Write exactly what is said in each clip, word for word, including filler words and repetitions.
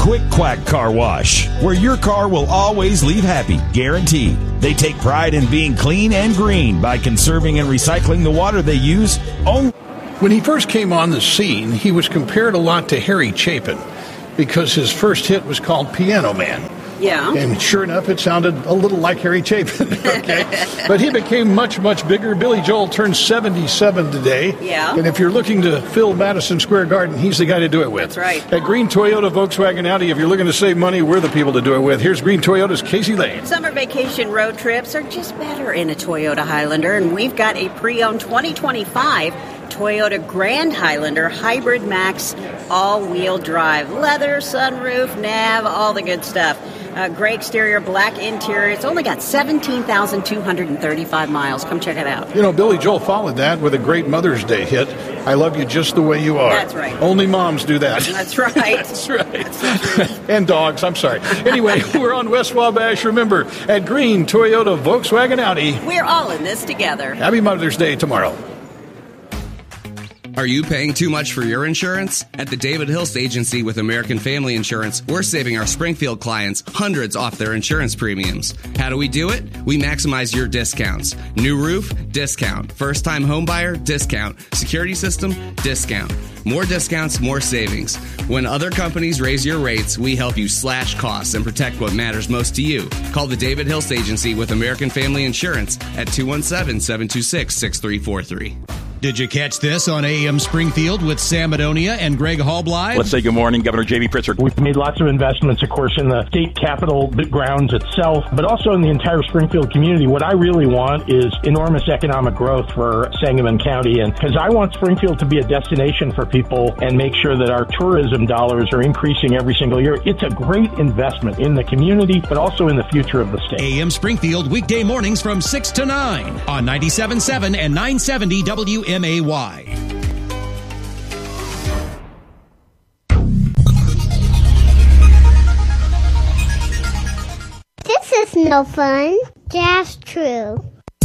Quick Quack Car Wash, where your car will always leave happy, guaranteed. They take pride in being clean and green by conserving and recycling the water they use. Oh. When he first came on the scene, he was compared a lot to Harry Chapin because his first hit was called Piano Man. Yeah. And sure enough, it sounded a little like Harry Chapin. Okay. But he became much, much bigger. Billy Joel turned seventy-seven today. Yeah. And if you're looking to fill Madison Square Garden, he's the guy to do it with. That's right. At Green Toyota, Volkswagen, Audi, if you're looking to save money, we're the people to do it with. Here's Green Toyota's Casey Lane. Summer vacation road trips are just better in a Toyota Highlander, and we've got a pre-owned twenty twenty-five Toyota Grand Highlander Hybrid Max all-wheel drive. Leather, sunroof, nav, all the good stuff. Uh, gray exterior, black interior. It's only got seventeen thousand two hundred thirty-five miles. Come check it out. You know, Billy Joel followed that with a great Mother's Day hit, I Love You Just the Way You Are. That's right. Only moms do that. That's right. That's right. That's and dogs, I'm sorry. Anyway, we're on West Wabash, remember, at Green Toyota, Volkswagen, Audi. We're all in this together. Happy Mother's Day tomorrow. Are you paying too much for your insurance? At the David Hilst Agency with American Family Insurance, we're saving our Springfield clients hundreds off their insurance premiums. How do we do it? We maximize your discounts. New roof? Discount. First-time homebuyer? Discount. Security system? Discount. More discounts, more savings. When other companies raise your rates, we help you slash costs and protect what matters most to you. Call the David Hilst Agency with American Family Insurance at two one seven, seven two six, six three four three. Did you catch this on A M Springfield with Sam Madonia and Greg Hallbly? Let's say good morning, Governor J B Pritzker. We've made lots of investments, of course, in the state capitol grounds itself, but also in the entire Springfield community. What I really want is enormous economic growth for Sangamon County, and because I want Springfield to be a destination for people and make sure that our tourism dollars are increasing every single year. It's a great investment in the community, but also in the future of the state. A M Springfield, weekday mornings from six to nine on ninety-seven point seven and nine seventy W M A Y. This is no fun, just true.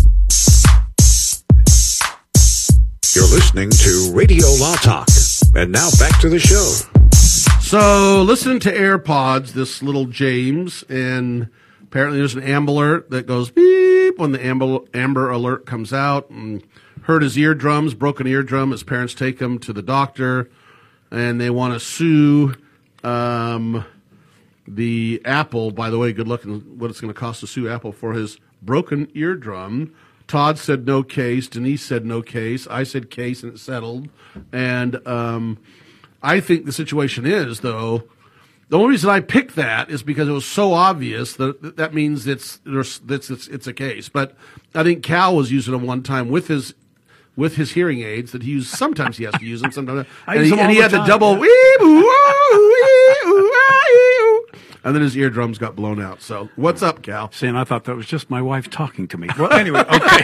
You're listening to Radio Law Talk. And now back to the show. So, listening to AirPods, this little James, and apparently there's an Amber Alert that goes beep when the Amber, Amber Alert comes out, and hurt his eardrums, broken eardrum. His parents take him to the doctor, and they want to sue um, the Apple. By the way, good luck in what it's going to cost to sue Apple for his broken eardrum. Todd said no case. Denise said no case. I said case, and it settled. And um, I think the situation is, though, the only reason I picked that is because it was so obvious that that means it's it's it's, it's a case. But I think Cal was using them one time with his with his hearing aids that he used. Sometimes he has to use them. Sometimes, I and use he, them and all he the had the time, double. yeah. Wee, boo, woo, wee, ooh, ah, ee, ooh. And then his eardrums got blown out. So what's up, Cal? See, and I thought that was just my wife talking to me. Well, anyway, okay.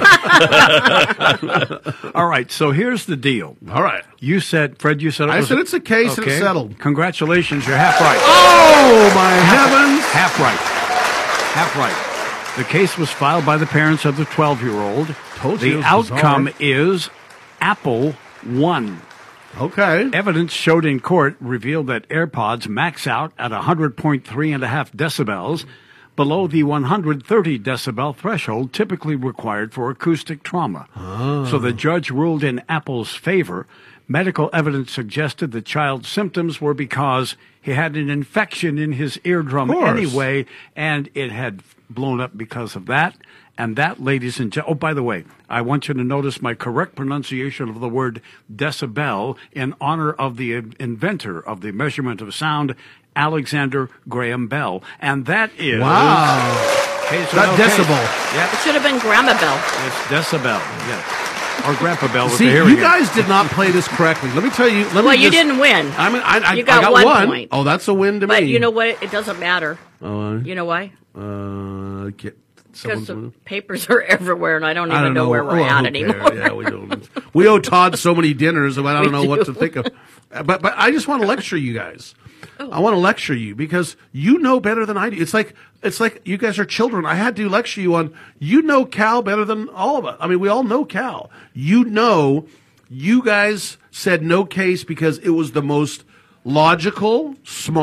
All right, so here's the deal. All right. You said, Fred, you said it I was said it's a case and okay. it's settled. Congratulations, you're half right. Oh, my heavens. Half right. Half right. The case was filed by the parents of the twelve-year-old. Told you it The was outcome bizarre. is Apple won. Okay. Evidence showed in court revealed that AirPods max out at one hundred point three and a half decibels, below the one hundred thirty decibel threshold typically required for acoustic trauma. Oh. So the judge ruled in Apple's favor. Medical evidence suggested the child's symptoms were because he had an infection in his eardrum Of course. anyway, and it had blown up because of that. And that, ladies and gentlemen, oh, by the way, I want you to notice my correct pronunciation of the word decibel in honor of the inventor of the measurement of sound, Alexander Graham Bell. And that is... Wow. Case or Not no case. decibel. Yep. It should have been Grandma Bell. It's decibel, yes. Or Grandpa Bell with See, the hearing you aid. guys did not play this correctly. Let me tell you. Let Well, me you just, didn't win. I mean, I, I, You got I got one one. point. Oh, that's a win to But me. you know what? It doesn't matter. Oh, uh, You know why? uh, get Because someone. the papers are everywhere, and I don't even I don't know, know where we're Oh, at who anymore. cares? Yeah, we don't. We owe Todd so many dinners, and I don't We know what do. to think of. But but I just want to lecture you guys. Oh. I want to lecture you because you know better than I do. It's like it's like you guys are children. I had to lecture you on. You know Cal better than all of us. I mean, we all know Cal. You know, you guys said no case because it was the most logical, smart,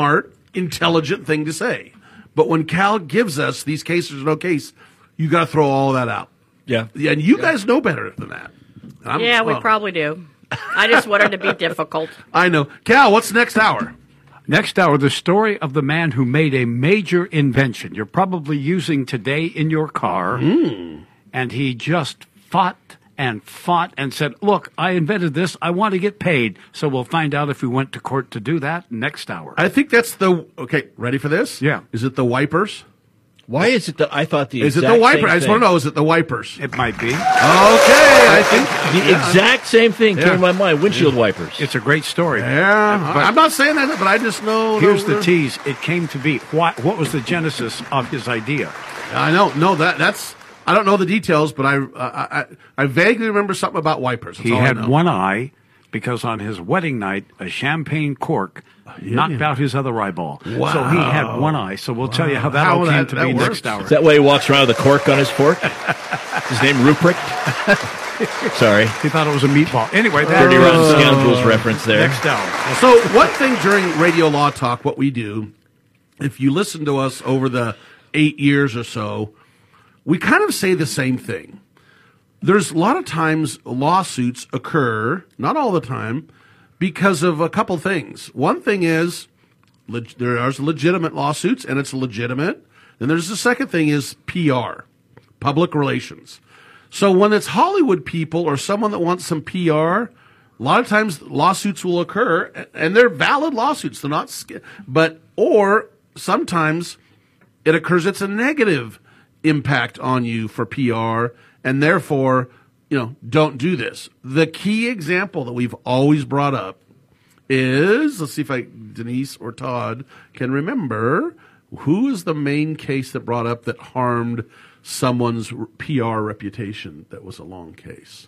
intelligent thing to say. But when Cal gives us these cases or no case, you got to throw all that out. Yeah. yeah and you yeah. guys know better than that. I'm, yeah, we well, probably do. I just wanted to be difficult. I know. Cal, what's next hour? Next hour, the story of the man who made a major invention you're probably using today in your car. Mm. And he just fought and fought and said, look, I invented this. I want to get paid. So we'll find out if we went to court to do that next hour. I think that's the, okay, ready for this? Yeah. Is it the wipers? Why is it that I thought the Is exact it the wiper? same I just thing. want to know, is it the wipers? It might be. Okay, I think. The yeah. exact same thing Yeah. came to my mind, windshield wipers. It's a great story. Yeah, But I'm not saying that, but I just know. here's know, the tease. It came to be. What, what was the genesis of his idea? I know. No, that that's. I don't know the details, but I I, I, I vaguely remember something about wipers. That's He all I had know. one eye because on his wedding night, a champagne cork yeah. knocked out his other eyeball. Wow. So he had one eye. So we'll wow. tell you how that How all came that- to that be works. next hour. Is that why he walks around with a cork on his fork? His name Ruprecht? Sorry. He thought it was a meatball. Anyway, that Dirty is, Rotten uh, Scoundrels reference there. next hour. So one thing during Radio Law Talk, what we do, if you listen to us over the eight years or so, we kind of say the same thing. There's a lot of times lawsuits occur, not all the time, because of a couple things. One thing is leg- there are legitimate lawsuits, and it's legitimate. Then there's the second thing is P R, public relations. So when it's Hollywood people or someone that wants some P R, a lot of times lawsuits will occur, and they're valid lawsuits. They're not, sk- but or sometimes it occurs. It's a negative impact on you for P R, and therefore, you know, don't do this. The key example that we've always brought up is, let's see if I, Denise or Todd can remember, who is the main case that brought up that harmed someone's P R reputation that was a long case?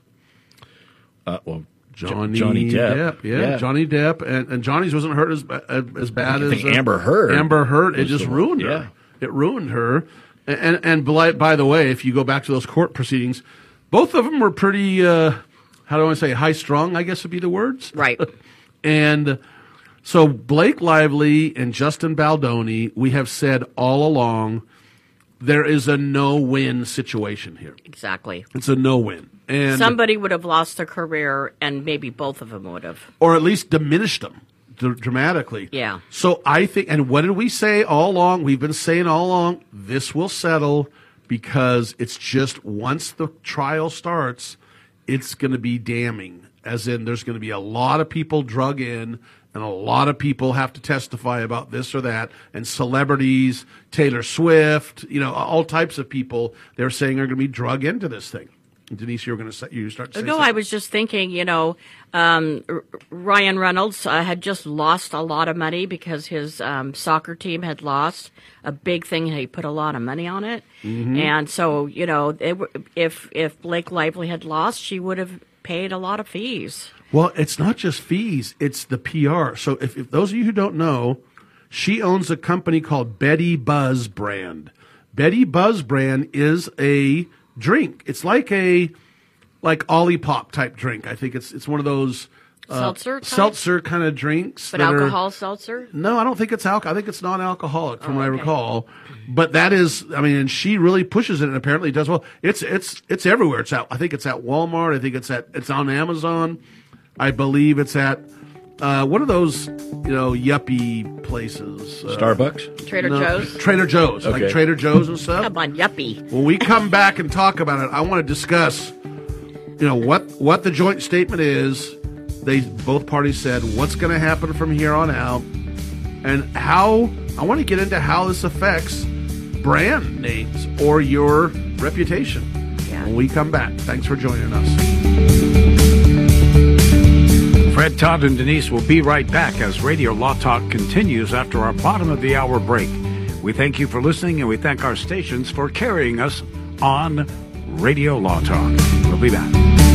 Uh, well, Johnny, Johnny Depp. Depp yeah, Yeah. Johnny Depp, and, and Johnny's wasn't hurt as as, as bad I as think Amber Heard Amber Heard, it was just the- ruined her. yeah. It ruined her. And and, and by, by the way, if you go back to those court proceedings, both of them were pretty. Uh, how do I say high strung? I guess would be the words. Right. And so Blake Lively and Justin Baldoni, we have said all along, there is a no-win situation here. Exactly. It's a no-win. And Somebody would have lost their career, and maybe both of them would have. or at least diminished them dr- dramatically. Yeah. So I think, and what did we say all along? We've been saying all along, this will settle because it's just once the trial starts, it's going to be damning. As in, there's going to be a lot of people drug in, and a lot of people have to testify about this or that, and celebrities, Taylor Swift, you know, all types of people they're saying are going to be drug into this thing. Denise, you were going to say, you start to say No, something? I was just thinking, you know, um, R- Ryan Reynolds uh, had just lost a lot of money because his um, soccer team had lost a big thing. He put a lot of money on it. Mm-hmm. And so, you know, it, w- if if Blake Lively had lost, she would have paid a lot of fees. Well, it's not just fees, it's the P R. So if, if those of you who don't know, she owns a company called Betty Buzz Brand. Betty Buzz Brand is a drink. It's like a like Ollie Pop type drink. I think it's it's one of those uh, Seltzer type? seltzer kind of drinks. But that are- alcohol seltzer? No, I don't think it's alcohol. I think it's non-alcoholic, from Oh, what I okay. recall. But that is, I mean, and she really pushes it, and apparently does well. It's it's it's everywhere. It's out. I think it's at Walmart. I think it's at it's on Amazon. I believe it's at uh, one of those, you know, yuppie places. Uh, Starbucks? Trader no, Joe's? Trader Joe's, Okay. like Trader Joe's and stuff. Come on, yuppie. When we come back and talk about it, I want to discuss, you know, what what the joint statement is. They both parties said what's going to happen from here on out, and how I want to get into how this affects brand names or your reputation. Yeah. When we come back, thanks for joining us. Fred, Todd, and Denise will be right back as Radio Law Talk continues after our bottom of the hour break. We thank you for listening, and we thank our stations for carrying us on Radio Law Talk. We'll be back.